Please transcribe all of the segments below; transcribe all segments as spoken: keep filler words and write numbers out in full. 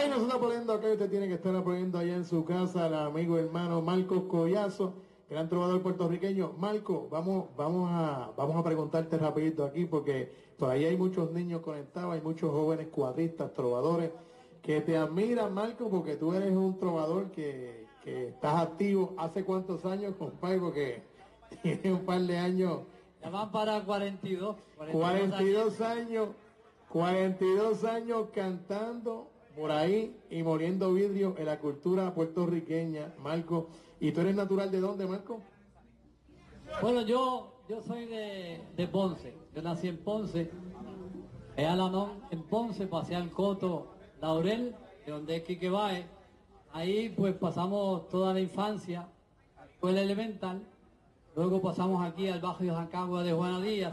no se está poniendo acá, usted tiene que estar apoyando allá en su casa al amigo hermano Marcos Collazo, gran trovador puertorriqueño. Marco, vamos, vamos a, vamos a preguntarte rapidito aquí, porque por ahí hay muchos niños conectados, hay muchos jóvenes cuadristas, trovadores, que te admiran, Marco, porque tú eres un trovador que, que estás activo. ¿Hace cuántos años, compadre? Porque tiene un par de años. Ya van para cuarenta y dos. cuarenta y dos años, cuarenta y dos años cantando por ahí y moliendo vidrio en la cultura puertorriqueña, Marco. ¿Y tú eres natural de dónde, Marco? Bueno, yo, yo soy de, de Ponce. Yo nací en Ponce. En Alanón, en Ponce, pasé al Coto Laurel, de donde es Quique Báez. Ahí pues pasamos toda la infancia, escuela elemental. Luego pasamos aquí al barrio Jacagua de Juana Díaz.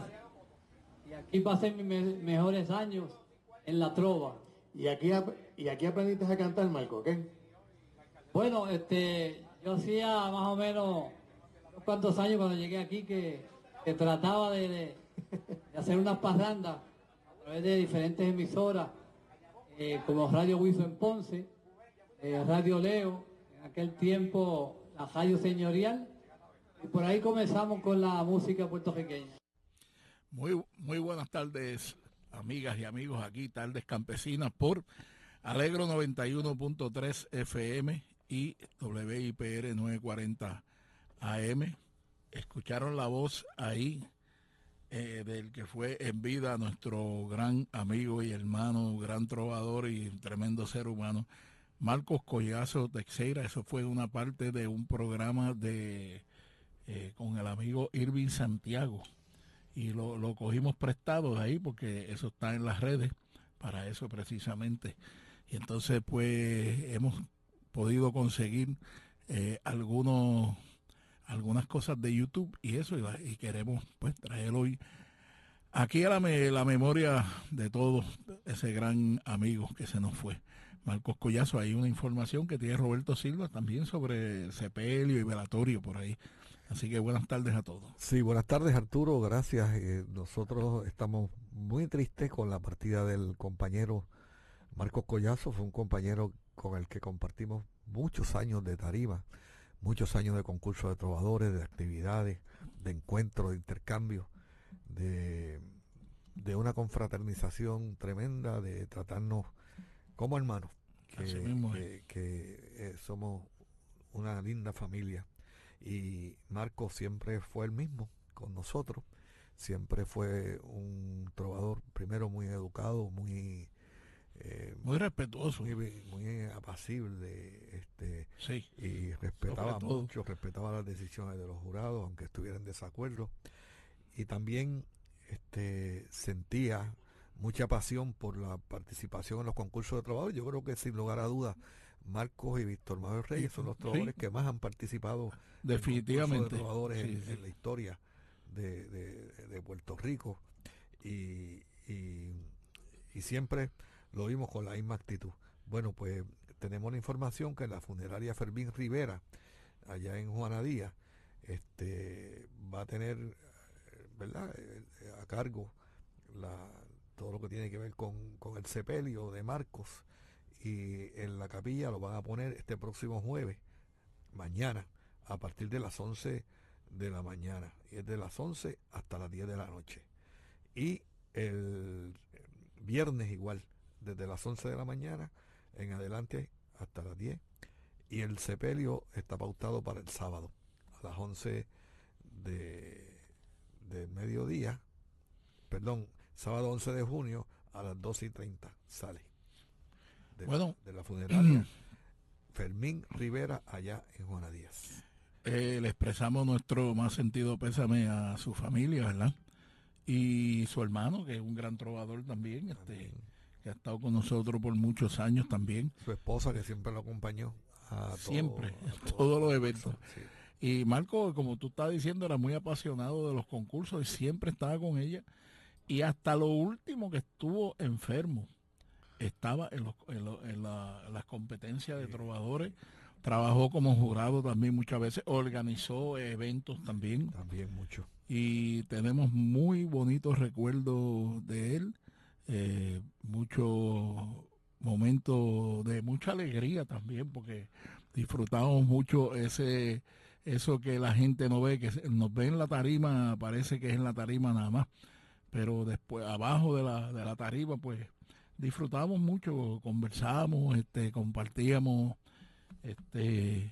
Y aquí pasé mis me mejores años en la trova. ¿Y aquí, y aquí aprendiste a cantar, Marco? ¿Qué? Bueno, este, yo hacía más o menos unos cuantos años cuando llegué aquí que, que trataba de, de, de hacer unas parrandas a través de diferentes emisoras, eh, como Radio Huizo en Ponce, eh, Radio Leo, en aquel tiempo la Radio Señorial, y por ahí comenzamos con la música puertorriqueña. Muy, muy buenas tardes, amigas y amigos, aquí Tardes Campesinas por Alegro noventa y uno punto tres F M y W I P R novecientos cuarenta A M. Escucharon la voz ahí eh, del que fue en vida nuestro gran amigo y hermano, gran trovador y tremendo ser humano, Marcos Collazo Teixeira. Eso fue una parte de un programa de eh, con el amigo Irving Santiago. Y lo, lo cogimos prestado de ahí porque eso está en las redes, para eso precisamente. Y entonces pues hemos podido conseguir eh, algunos algunas cosas de YouTube y eso, y, y queremos pues traer hoy aquí a la, me, la memoria de todos ese gran amigo que se nos fue, Marcos Collazo. Hay una información que tiene Roberto Silva también sobre el sepelio y velatorio por ahí. Así que buenas tardes a todos. Sí, buenas tardes, Arturo, gracias. Eh, nosotros estamos muy tristes con la partida del compañero Marcos Collazo. Fue un compañero con el que compartimos muchos años de tarima, muchos años de concursos de trovadores, de actividades, de encuentros, de intercambios, de, de una confraternización tremenda, de tratarnos como hermanos, que, que, que eh, somos una linda familia. Y Marco siempre fue el mismo con nosotros, siempre fue un trovador primero muy educado, muy eh, muy respetuoso, muy, muy apacible, este, sí, y respetaba mucho, respetaba las decisiones de los jurados, aunque estuviera en desacuerdo, y también este, sentía mucha pasión por la participación en los concursos de trovadores. Yo creo que sin lugar a dudas Marcos y Víctor Manuel Reyes son los trovadores sí. que más han participado definitivamente en concursos de trovadores sí, en, sí. en la historia de, de, de Puerto Rico, y, y, y siempre lo vimos con la misma actitud. Bueno, pues tenemos la información que en la funeraria Fermín Rivera, allá en Juana Díaz, este, va a tener, ¿verdad?, a cargo la todo lo que tiene que ver con, con el sepelio de Marcos, y en la capilla lo van a poner este próximo jueves, mañana, a partir de las once de la mañana, y es de las once hasta las diez de la noche, y el viernes igual, desde las once de la mañana en adelante hasta las diez, y el sepelio está pautado para el sábado a las once de, de mediodía, perdón, sábado once de junio a las doce y treinta sale de, bueno, de la funeraria Fermín Rivera allá en Juana Díaz. Eh, le expresamos nuestro más sentido pésame a su familia, ¿verdad? Y su hermano, que es un gran trovador también, también. Este, que ha estado con nosotros por muchos años también. Su esposa, que siempre lo acompañó a siempre, todo, a todos todo los eventos. Sí. Y Marco, como tú estás diciendo, era muy apasionado de los concursos y siempre estaba con ella. Y hasta lo último que estuvo enfermo, estaba en, los, en, lo, en, la, en las competencias de trovadores, trabajó como jurado también muchas veces, organizó eventos también. También mucho. Y tenemos muy bonitos recuerdos de él, eh, mucho momento de mucha alegría también, porque disfrutamos mucho ese eso que la gente no ve, que nos ve en la tarima, parece que es en la tarima nada más, pero después abajo de la, de la tarima pues disfrutamos mucho, conversamos, este, compartíamos, este,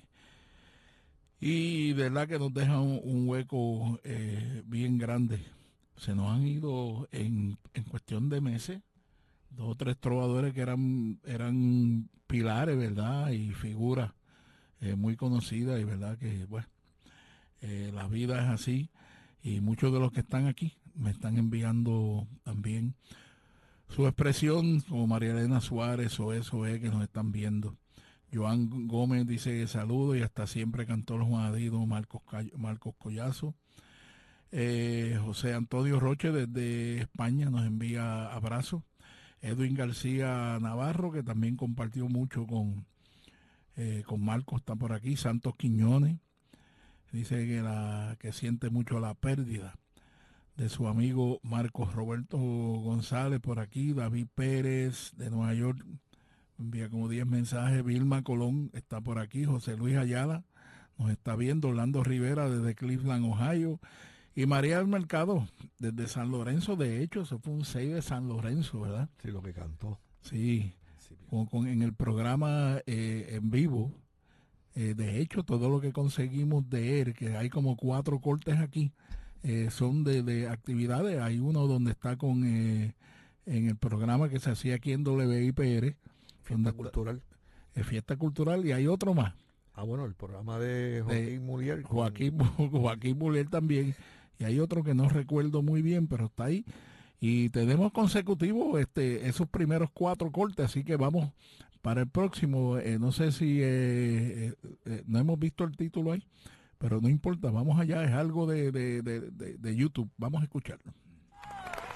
y de verdad que nos deja un, un hueco eh, bien grande. Se nos han ido en, en cuestión de meses dos o tres trovadores que eran, eran pilares, ¿verdad? Y figuras eh, muy conocidas, y verdad que, bueno, eh, la vida es así, y muchos de los que están aquí me están enviando también su expresión, como María Elena Suárez o eso es que nos están viendo. Joan Gómez dice saludos y hasta siempre, cantó los Juanadinos, Marcos, Marcos Collazo. Eh, José Antonio Roche desde España nos envía abrazos. Edwin García Navarro, que también compartió mucho con, eh, con Marcos, está por aquí. Santos Quiñones dice que, la, que siente mucho la pérdida de su amigo Marcos. Roberto González por aquí. David Pérez de Nueva York envía como diez mensajes. Vilma Colón está por aquí. José Luis Ayala nos está viendo. Orlando Rivera desde Cleveland, Ohio. Y María del Mercado, desde San Lorenzo. De hecho, eso fue un seis de San Lorenzo, ¿verdad? Sí, lo que cantó. Sí, con, con, en el programa eh, en vivo. Eh, de hecho, todo lo que conseguimos de él, que hay como cuatro cortes aquí, eh, son de, de actividades. Hay uno donde está con eh, en el programa que se hacía aquí en W I P R. Fiesta Cultural. Está, eh, Fiesta Cultural, y hay otro más. Ah, bueno, el programa de Joaquín Mulier. Con... Joaquín, Joaquín Mulier también. Y hay otro que no recuerdo muy bien, pero está ahí. Y tenemos consecutivos este, esos primeros cuatro cortes, así que vamos para el próximo. Eh, no sé si eh, eh, eh, no hemos visto el título ahí, pero no importa, vamos allá, es algo de, de, de, de, de YouTube, vamos a escucharlo.